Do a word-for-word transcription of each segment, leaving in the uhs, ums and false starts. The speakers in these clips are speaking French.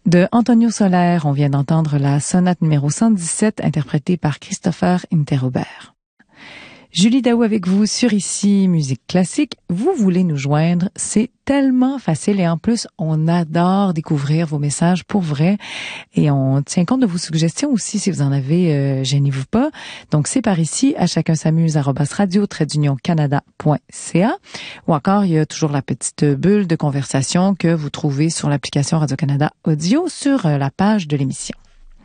De Antonio Soler, on vient d'entendre la sonate numéro cent dix-sept interprétée par Christopher Interrobert. Julie Daou avec vous sur Ici Musique Classique. Vous voulez nous joindre, c'est tellement facile et en plus, on adore découvrir vos messages pour vrai et on tient compte de vos suggestions aussi si vous en avez, euh, gênez-vous pas. Donc c'est par ici, à chacun s'amuse, arobase radio trait d'union canada point c a ou encore il y a toujours la petite bulle de conversation que vous trouvez sur l'application Radio-Canada Audio sur la page de l'émission.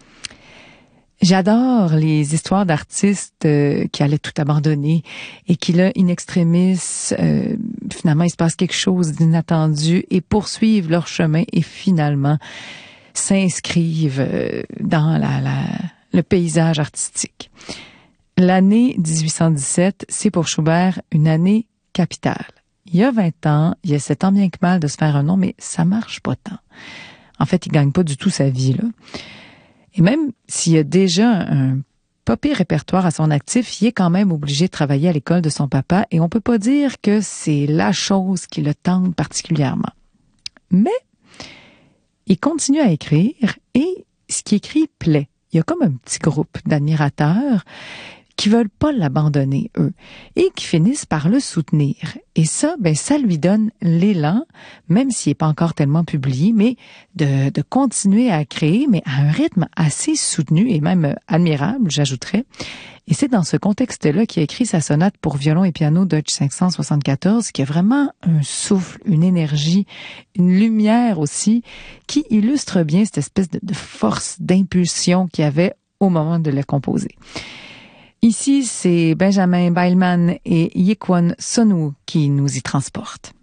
J'adore les histoires d'artistes euh, qui allaient tout abandonner et qui, là, in extremis, euh, finalement, il se passe quelque chose d'inattendu et poursuivent leur chemin et finalement s'inscrivent euh, dans la, la, le paysage artistique. L'année dix-huit cent dix-sept, c'est pour Schubert une année capitale. Il y a vingt ans, il y a sept ans bien que mal de se faire un nom, mais ça marche pas tant. En fait, il gagne pas du tout sa vie, là. Et même s'il y a déjà un pas pire répertoire à son actif, il est quand même obligé de travailler à l'école de son papa et on peut pas dire que c'est la chose qui le tente particulièrement. Mais il continue à écrire et ce qu'il écrit plaît. Il y a comme un petit groupe d'admirateurs qui veulent pas l'abandonner, eux, et qui finissent par le soutenir. Et ça, ben, ça lui donne l'élan, même s'il n'est pas encore tellement publié, mais de, de continuer à créer, mais à un rythme assez soutenu et même admirable, j'ajouterais. Et c'est dans ce contexte-là qu'il a écrit sa sonate pour violon et piano Deutsch cinq cent soixante-quatorze, qui a vraiment un souffle, une énergie, une lumière aussi, qui illustre bien cette espèce de, de force, d'impulsion qu'il y avait au moment de le composer. Ici, c'est Benjamin Beilman et Yikwon Sonu qui nous y transportent.